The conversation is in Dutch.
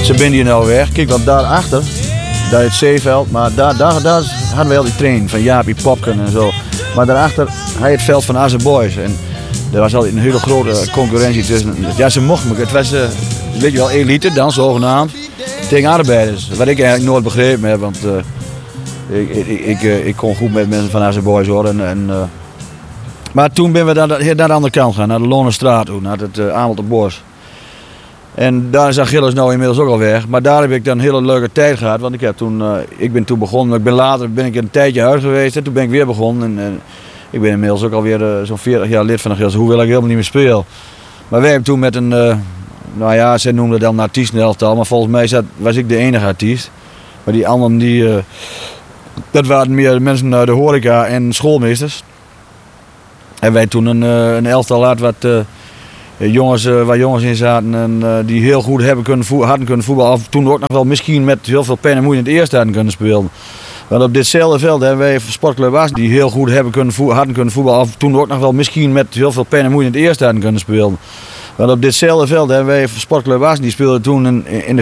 Ze zijn hier nou weg. Kijk, want daarachter, daar is het zeeveld, maar daar hadden we al die train van Jaapie Popken en zo. Maar daarachter had je het veld van Asse Boys. En er was altijd een hele grote concurrentie tussen. Ja, ze mochten me. Het was, weet je wel, elite dan zogenaamd. Tegen arbeiders. Wat ik eigenlijk nooit begrepen heb, want ik kon goed met mensen van Asse Boys hoor. Maar toen ben we naar de andere kant gaan, naar de Lonestraat toe, naar het Amelterbos. En daar is Achilles nou inmiddels ook al weg. Maar daar heb ik dan een hele leuke tijd gehad. Want ik ben toen begonnen, maar later ben ik een tijdje uit geweest. En toen ben ik weer begonnen. En ik ben inmiddels ook alweer zo'n 40 jaar lid van Achilles. Hoewel ik helemaal niet meer speel. Maar wij hebben toen met een, nou ja, ze noemden dan een artiestenelftal. Maar volgens mij was ik de enige artiest. Maar die anderen, dat waren meer mensen uit de horeca en schoolmeesters. En wij toen een elftal had wat... jongens, waar jongens in zaten en die heel goed hadden kunnen voetballen. Of toen ook nog wel misschien met heel veel pijn en moeite in het eerste hadden kunnen spelen. Want op ditzelfde veld hebben wij Sportclub Assen die heel goed hadden kunnen voetballen. Of toen ook nog wel misschien met heel veel pijn en moeite in het eerste hadden kunnen spelen. Want op ditzelfde veld hebben wij Sportclub Assen die speelde toen in de